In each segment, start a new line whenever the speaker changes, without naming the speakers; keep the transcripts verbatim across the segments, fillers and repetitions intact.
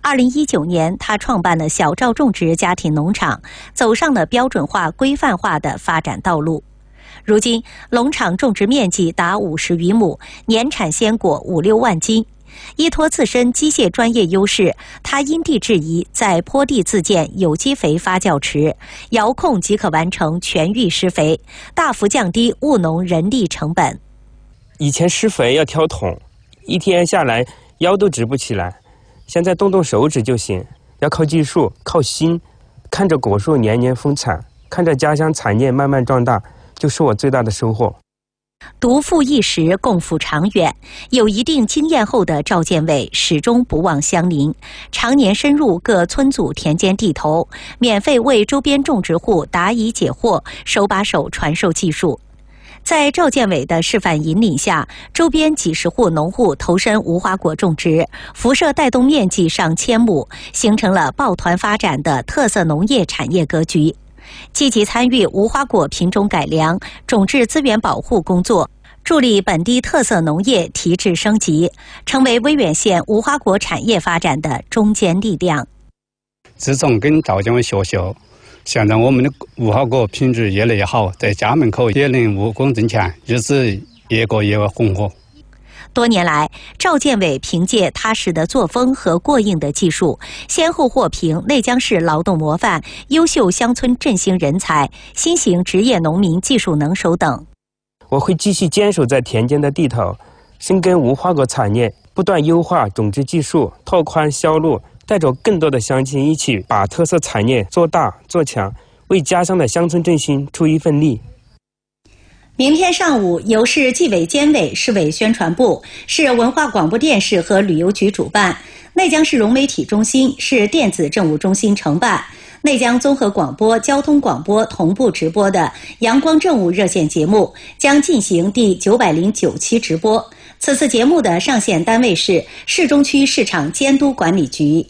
二零一九年，他创办了小赵种植家庭农场，走上了标准化、规范化的发展道路。如今，农场种植面积达五十余亩，年产鲜果五六万斤。依托自身机械专业优势，他因地制宜，在坡地自建有机肥发酵池，遥控即可完成全域施肥，大幅降低务农人力成本。
以前施肥要挑桶，一天下来腰都直不起来，现在动动手指就行。要靠技术，靠心，看着果树年年丰产，看着家乡产业慢慢壮大，就是我最大的收获。
独负一时，共赴长远。有一定经验后的赵建伟始终不忘乡邻，常年深入各村组田间地头，免费为周边种植户答疑解惑，手把手传授技术。在赵建伟的示范引领下，周边几十户农户投身无花果种植，辐射带动面积上千亩，形成了抱团发展的特色农业产业格局。积极参与无花果品种改良、种质资源保护工作，助力本地特色农业提质升级，成为威远县无花果产业发展的中坚力量。
自从跟赵建伟学习，现在我们的无花果品质越来越好，在家门口也能务工挣钱，日子越过越红火。
多年来，赵建伟凭借踏实的作风和过硬的技术，先后获评内江市劳动模范、优秀乡村振兴人才、新型职业农民技术能手等。
我会继续坚守在田间的地头，深耕无花果产业，不断优化种植技术，拓宽销路，带着更多的乡亲一起把特色产业做大做强，为家乡的乡村振兴出一份力。
明天上午，由市纪委监委、市委宣传部、市文化广播电视和旅游局主办，内江市融媒体中心、市电子政务中心承办，内江综合广播、交通广播同步直播的阳光政务热线节目将进行第九百零九期直播。此次节目的上线单位是市中区市场监督管理局。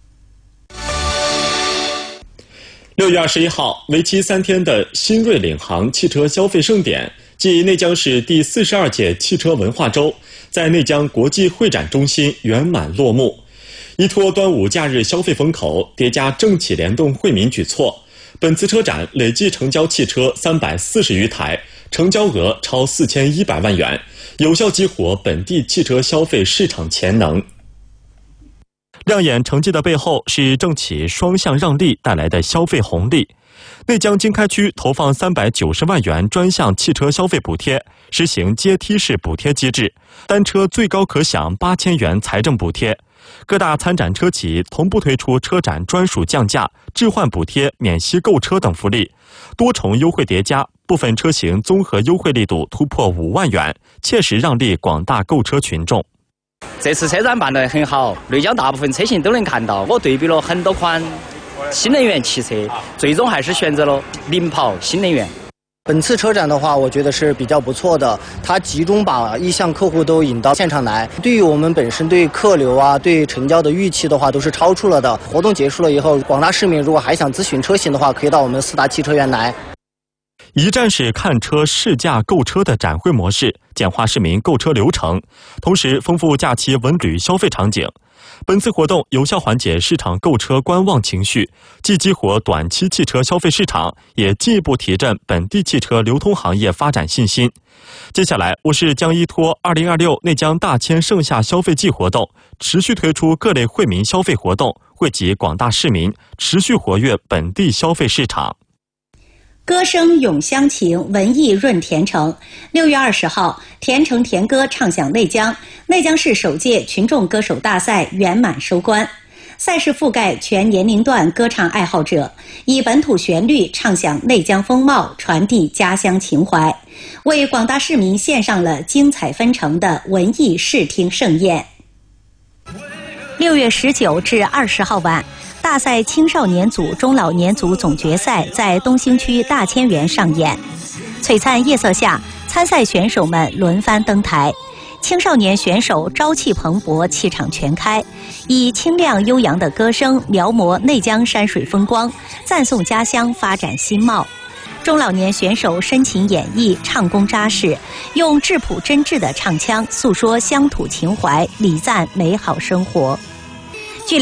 六月二十一号，为期三天的新锐领航汽车消费盛典暨内江市第四十二届汽车文化周在内江国际会展中心圆满落幕。依托端午假日消费风口，叠加政企联动惠民举措，本次车展累计成交汽车三百四十余台，成交额超四千一百万元，有效激活本地汽车消费市场潜能。
亮眼成绩的背后是政企双向让利带来的消费红利。内江经开区投放三百九十万元专项汽车消费补贴，实行阶梯式补贴机制，单车最高可享八千元财政补贴。各大参展车企同步推出车展专属降价、置换补贴、免息购车等福利，多重优惠叠加，部分车型综合优惠力度突破五万元，切实让利广大购车群众。
这次车展办得很好，内江大部分车型都能看到。我对比了很多款新能源汽车，最终还是选择了领跑新能源。
本次车展的话，我觉得是比较不错的，它集中把意向客户都引到现场来。对于我们本身对客流啊、对成交的预期的话，都是超出了的。活动结束了以后，广大市民如果还想咨询车型的话，可以到我们四大汽车园来。
一站式看车、试驾、购车的展会模式，简化市民购车流程，同时丰富假期文旅消费场景。本次活动有效缓解市场购车观望情绪，既激活短期汽车消费市场，也进一步提振本地汽车流通行业发展信心。接下来，我市将依托二零二六内江大千盛夏消费季活动，持续推出各类惠民消费活动，惠及广大市民，持续活跃本地消费市场。
歌声咏乡情，文艺润田城。六月二十号，田城田歌唱响内江，内江市首届群众歌手大赛圆满收官。赛事覆盖全年龄段歌唱爱好者，以本土旋律唱响内江风貌，传递家乡情怀，为广大市民献上了精彩纷呈的文艺视听盛宴。六月十九至二十号晚，大赛青少年组、中老年组总决赛在东兴区大千园上演。璀璨夜色下，参赛选手们轮番登台。青少年选手朝气蓬勃，气场全开，以清亮悠扬的歌声描摹内江山水风光，赞颂家乡发展新貌。中老年选手深情演绎，唱功扎实，用质朴真挚的唱腔诉说乡土情怀，礼赞美好生活。